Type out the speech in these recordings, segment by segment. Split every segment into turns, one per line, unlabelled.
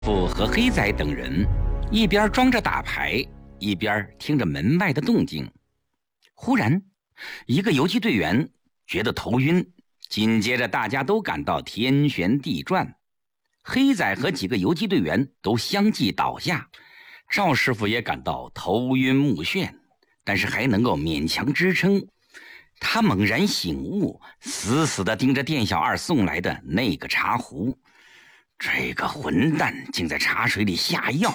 父和黑仔等人一边装着打牌，一边听着门外的动静。忽然，一个游击队员觉得头晕，紧接着大家都感到天旋地转。黑仔和几个游击队员都相继倒下，赵师傅也感到头晕目眩，但是还能够勉强支撑。他猛然醒悟，死死地盯着店小二送来的那个茶壶。这个混蛋竟在茶水里下药！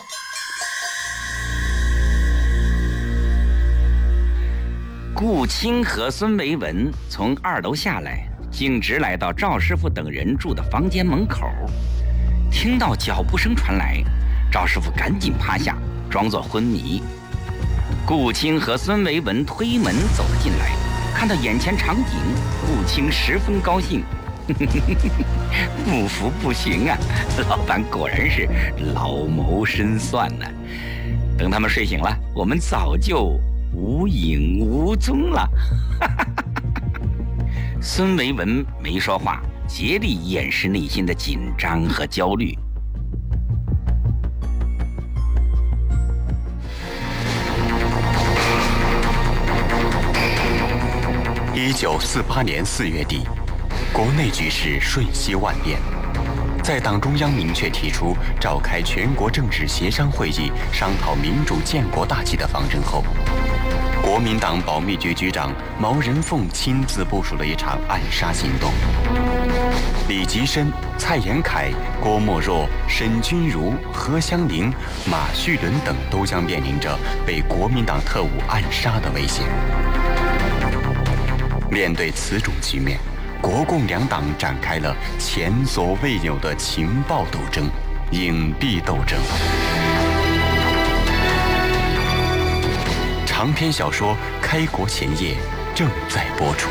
顾清和孙维文从2楼下来，径直来到赵师傅等人住的房间门口。听到脚步声传来，赵师傅赶紧趴下，装作昏迷。顾清和孙维文推门走了进来，看到眼前场景，顾清十分高兴。不服不行啊，老板果然是老谋深算呢。等他们睡醒了，我们早就无影无踪了。孙维文没说话，竭力掩饰内心的紧张和焦虑。
1948年4月底，国内局势瞬息万变。在党中央明确提出召开全国政治协商会议，商讨民主建国大计的方针后，国民党保密局局长毛人凤亲自部署了一场暗杀行动。李吉深、蔡延闿、郭沫若、沈钧儒、何香凝、马叙伦等都将面临着被国民党特务暗杀的危险。面对此种局面，国共两党展开了前所未有的情报斗争、影帝斗争。长篇小说《开国前夜》正在播出。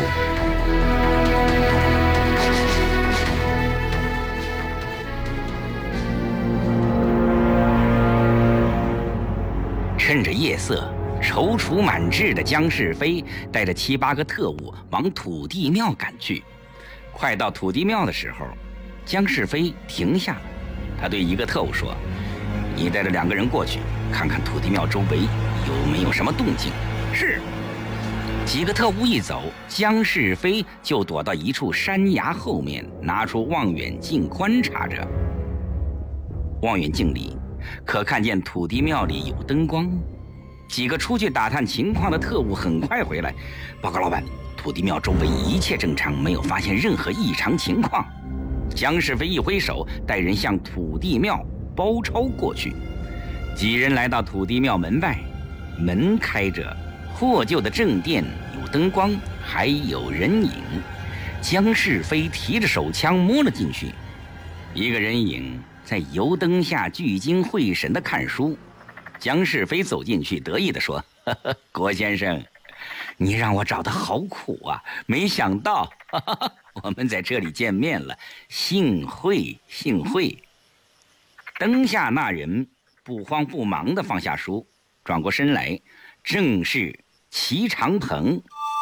趁着夜色，踌躇满志的姜世飞带着7、8个特务往土地庙赶去。快到土地庙的时候，姜世飞停下了，他对一个特务说：“你带着2个人过去，看看土地庙周围有没有什么动静。”是。几个特务一走，姜世飞就躲到一处山崖后面，拿出望远镜观察着。望远镜里可看见土地庙里有灯光。几个出去打探情况的特务很快回来，报告老板，土地庙周围一切正常，没有发现任何异常情况。姜世飞一挥手，带人向土地庙包抄过去。几人来到土地庙门外，门开着，破旧的正殿有灯光，还有人影。姜世飞提着手枪摸了进去，一个人影在油灯下聚精会神地看书。姜世飞走进去，得意地说：“呵呵，郭先生，你让我找得好苦啊！没想到我们在这里见面了，幸会幸会。”灯下那人不慌不忙地放下书，转过身来，正是齐长鹏。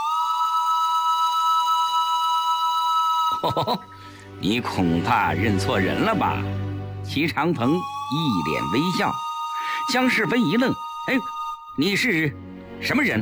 你恐怕认错人了吧？齐长鹏一脸微笑。姜世飞一愣：“哎，你是什么人？”“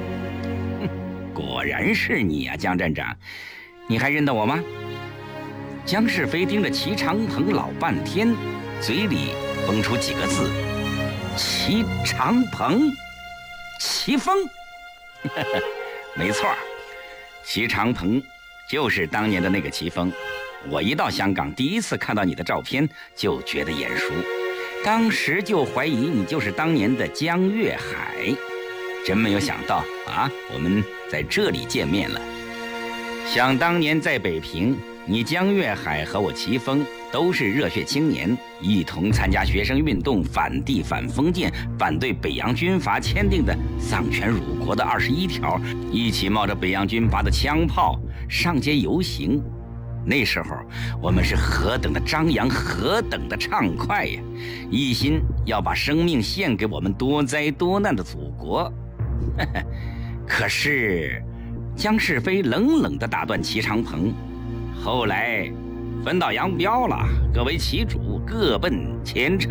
果然是你啊，姜站长，你还认得我吗？”姜世飞盯着齐长鹏老半天，嘴里蹦出几个字：“齐长鹏，齐峰。”没错，齐长鹏就是当年的那个齐峰。我一到香港，第一次看到你的照片就觉得眼熟，当时就怀疑你就是当年的姜岳海。真没有想到啊，我们在这里见面了。想当年在北平，你姜岳海和我齐峰都是热血青年，一同参加学生运动，反帝反封建，反对北洋军阀签订的丧权辱国的21条，一起冒着北洋军阀的枪炮上街游行。那时候我们是何等的张扬，何等的畅快呀！一心要把生命献给我们多灾多难的祖国。可是姜世飞冷冷地打断齐长鹏：“后来分道扬镳了，各为其主，各奔前程。